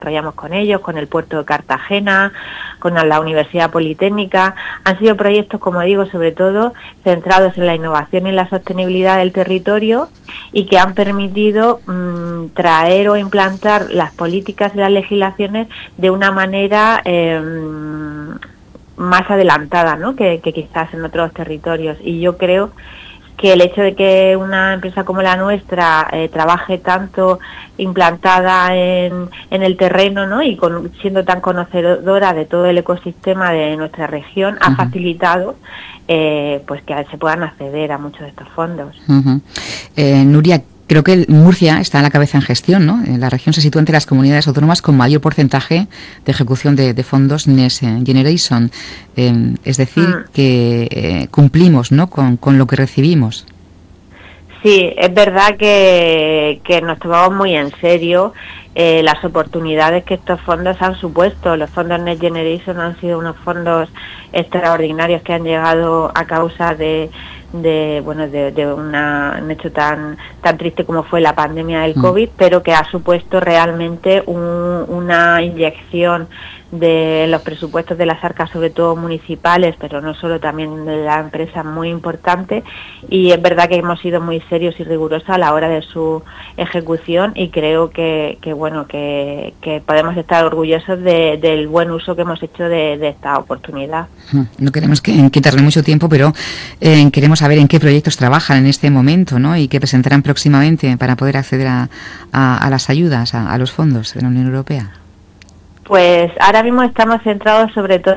desarrollamos con ellos, con el puerto de Cartagena, con la Universidad Politécnica. Han sido proyectos, como digo, sobre todo centrados en la innovación y en la sostenibilidad del territorio y que han permitido traer o implantar las políticas y las legislaciones de una manera más adelantada, ¿no?, que quizás en otros territorios. Y yo creo que el hecho de que una empresa como la nuestra trabaje tanto implantada en el terreno, ¿no?, y siendo tan conocedora de todo el ecosistema de nuestra región, ha facilitado pues que se puedan acceder a muchos de estos fondos. Nuria, creo que Murcia está a la cabeza en gestión, ¿no? La región se sitúa entre las comunidades autónomas con mayor porcentaje de ejecución de fondos Next Generation. Es decir, que cumplimos, ¿no?, con lo que recibimos. Sí, es verdad que nos tomamos muy en serio las oportunidades que estos fondos han supuesto. Los fondos Next Generation han sido unos fondos extraordinarios que han llegado a causa de un hecho tan triste como fue la pandemia del COVID, pero que ha supuesto realmente una inyección de los presupuestos de las arcas, sobre todo municipales, pero no solo, también de la empresa, muy importante. Y es verdad que hemos sido muy serios y rigurosos a la hora de su ejecución, y creo que podemos estar orgullosos del buen uso que hemos hecho de esta oportunidad. No queremos quitarle mucho tiempo, pero queremos saber en qué proyectos trabajan en este momento, ¿no?, y qué presentarán próximamente para poder acceder a las ayudas, a los fondos de la Unión Europea. Pues ahora mismo estamos centrados sobre todo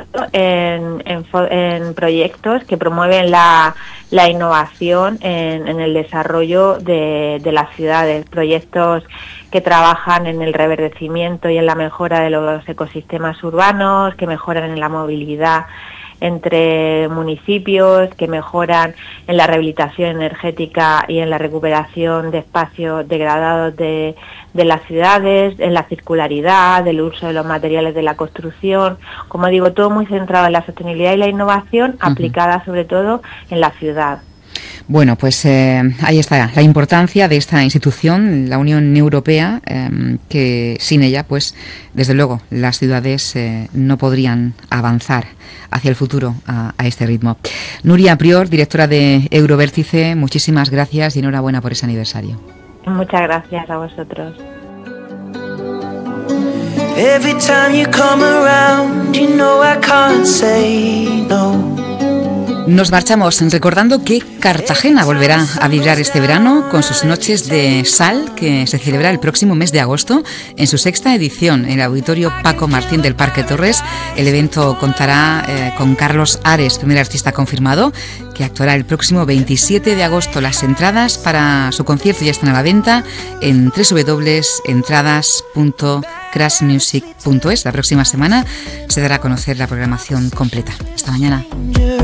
en proyectos que promueven la innovación en el desarrollo de las ciudades, proyectos que trabajan en el reverdecimiento y en la mejora de los ecosistemas urbanos, que mejoran en la movilidad entre municipios, que mejoran en la rehabilitación energética y en la recuperación de espacios degradados de las ciudades, en la circularidad, del uso de los materiales de la construcción. Como digo, todo muy centrado en la sostenibilidad y la innovación, aplicada sobre todo en la ciudad. Bueno, pues ahí está la importancia de esta institución, la Unión Europea, que sin ella, pues desde luego, las ciudades no podrían avanzar hacia el futuro a este ritmo. Nuria Prior, directora de Eurovértice, muchísimas gracias y enhorabuena por ese aniversario. Muchas gracias a vosotros. Every time you come around, you know I can't say no. Nos marchamos recordando que Cartagena volverá a vibrar este verano con sus noches de sal, que se celebra el próximo mes de agosto en su 6ª edición en el Auditorio Paco Martín del Parque Torres. El evento contará con Carlos Ares, primer artista confirmado, que actuará el próximo 27 de agosto. Las entradas para su concierto ya están a la venta en www.entradas.crashmusic.es. La próxima semana se dará a conocer la programación completa. Hasta mañana.